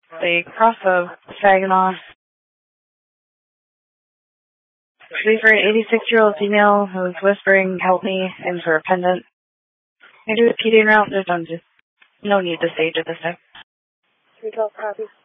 They cross of Saginaw. Leave for an 86-year-old female who's whispering, "Help me," into her pendant. I do a PD route. There's no need to stage at this time. 312 copy.